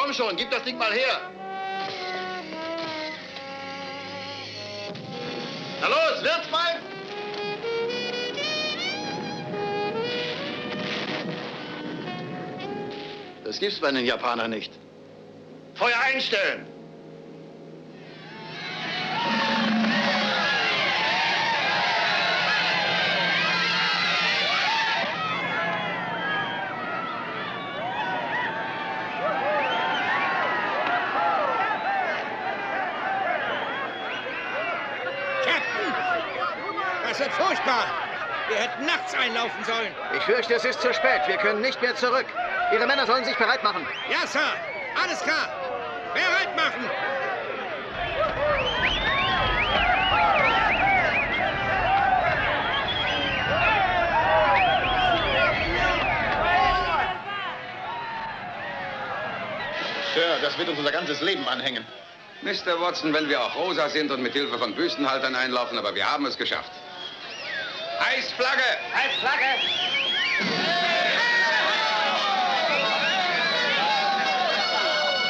komm schon, gib das Ding mal her. Na los, wird's mal! Das gibt's bei den Japanern nicht. Feuer einstellen! Das wird furchtbar. Wir hätten nachts einlaufen sollen. Ich fürchte, es ist zu spät. Wir können nicht mehr zurück. Ihre Männer sollen sich bereit machen. Ja, Sir. Alles klar. Bereit machen. Sir, das wird uns unser ganzes Leben anhängen. Mr. Watson, wenn wir auch rosa sind und mit Hilfe von Büstenhaltern einlaufen, aber wir haben es geschafft. Eisflagge! Eisflagge!